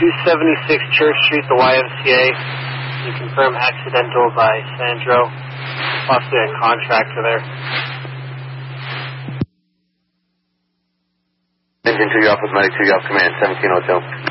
276 Church Street, the YMCA. You confirm accidental by Sandro, possibly a contractor there. Engine 2, you off with Medic 2, you off command, 1702.